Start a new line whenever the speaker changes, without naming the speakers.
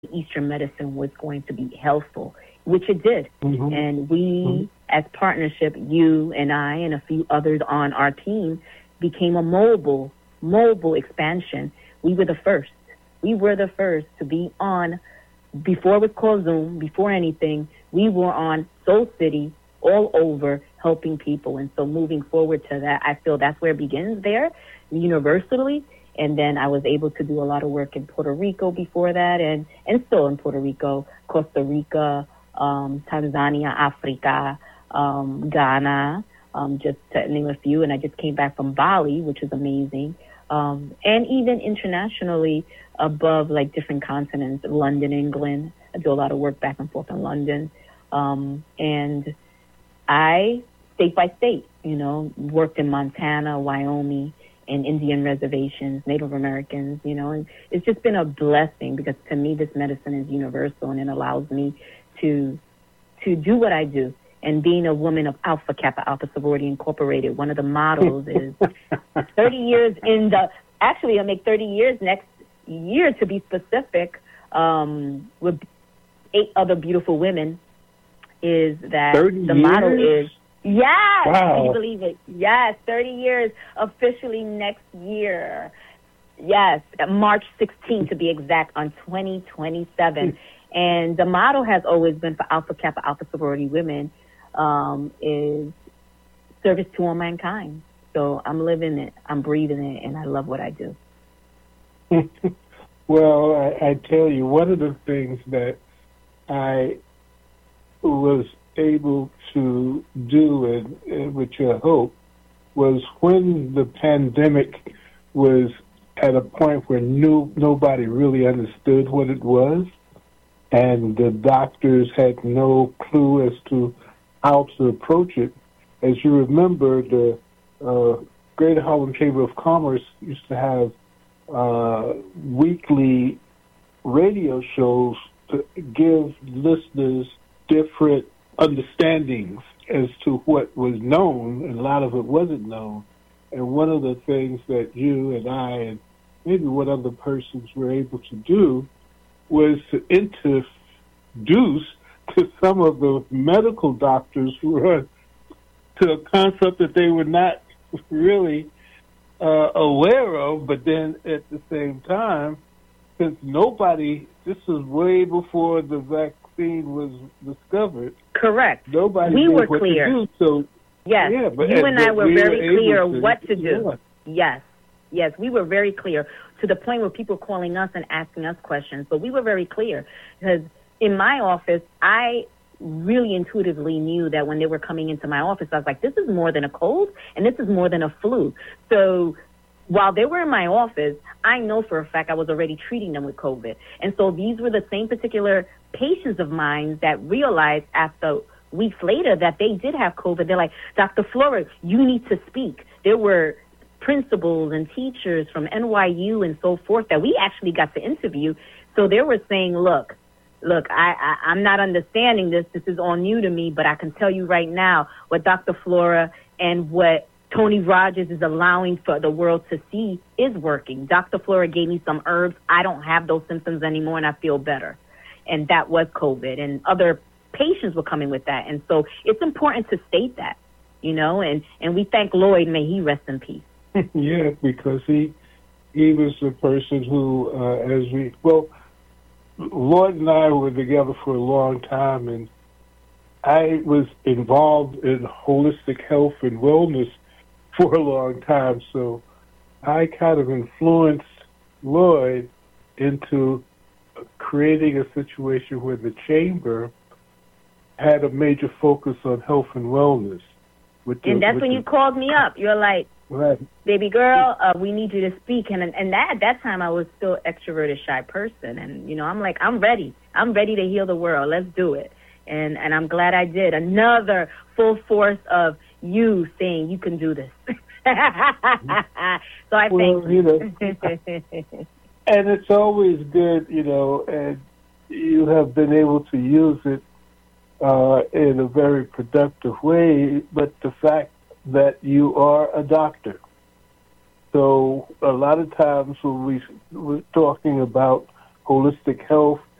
Eastern medicine was going to be helpful, which it did.
Mm-hmm.
And we, as partnership, you and I and a few others on our team, became a mobile expansion. We were the first. We were the first to be on, before it was called Zoom, before anything, we were on Soul City all over helping people. And so moving forward to that, I feel that's where it begins there, universally. And then I was able to do a lot of work in Puerto Rico before that, and still in Puerto Rico, Costa Rica, Tanzania, Africa, Ghana, just to name a few. And I just came back from Bali, which is amazing. And even internationally, above like different continents, London, England. I do a lot of work back and forth in London. And I, state by state, worked in Montana, Wyoming, and Indian reservations, Native Americans, and it's just been a blessing because to me this medicine is universal and it allows me to do what I do. And being a woman of Alpha Kappa Alpha Sorority Incorporated, one of the mottos is 30 years actually I'll make 30 years next year to be specific, with 8 other beautiful women, is that the motto is, yes,
wow.
Can you believe it? Yes, 30 years officially next year. Yes, March 16th to be exact, on 2027. And the motto has always been for Alpha Kappa Alpha Sorority women, is service to all mankind. So I'm living it, I'm breathing it, and I love what I do.
Well, I tell you, one of the things that I was able to do, and with your help, was when the pandemic was at a point where nobody really understood what it was, and the doctors had no clue as to how to approach it. As you remember, the Greater Harlem Chamber of Commerce used to have weekly radio shows to give listeners different understandings as to what was known, and a lot of it wasn't known. And one of the things that you and I and maybe what other persons were able to do was to introduce to some of the medical doctors who were to a concept that they were not really aware of, but then at the same time, since this was way before the vaccine was discovered.
Correct.
Nobody
we
knew
were
what
clear.
to do. So
yes,
yeah, but
you and I were very clear
to,
what to do.
Yeah.
Yes, we were very clear to the point where people were calling us and asking us questions. But we were very clear because in my office, I really intuitively knew that when they were coming into my office, I was like, this is more than a cold and this is more than a flu. So while they were in my office, I know for a fact I was already treating them with COVID. And so these were the same particular patients of mine that realized after weeks later that they did have COVID. They're like, Dr. Flora, you need to speak. There were principals and teachers from NYU and so forth that we actually got to interview. So they were saying, look, I'm not understanding this. This is all new to me, but I can tell you right now what Dr. Flora and what Tony Rogers is allowing for the world to see is working. Dr. Flora gave me some herbs. I don't have those symptoms anymore, and I feel better. And that was COVID. And other patients were coming with that. And so it's important to state that, and we thank Lloyd. May he rest in peace.
Yeah, because he was the person who, Lloyd and I were together for a long time, and I was involved in holistic health and wellness for a long time, so I kind of influenced Lloyd into creating a situation where the chamber had a major focus on health and wellness.
And that's when you called me up. You're like,
right,
baby girl, we need you to speak. And at that time, I was still extroverted, shy person. And, I'm like, I'm ready. I'm ready to heal the world. Let's do it. And I'm glad I did. Another full force of you saying you can do this. So I thank you.
And it's always good, and you have been able to use it in a very productive way, but the fact that you are a doctor. So a lot of times when we're talking about holistic health,